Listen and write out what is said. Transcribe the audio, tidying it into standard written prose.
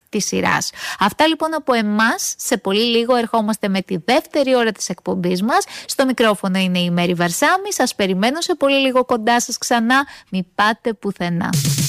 της σειράς. Αυτά λοιπόν από εμάς. Σε πολύ λίγο ερχόμαστε με τη δεύτερη ώρα της εκπομπής μας. Στο μικρόφωνο είναι η Μέρη Βαρσάμι. Σας περιμένω σε πολύ λίγο κοντά σας ξανά. Μην πάτε πουθενά.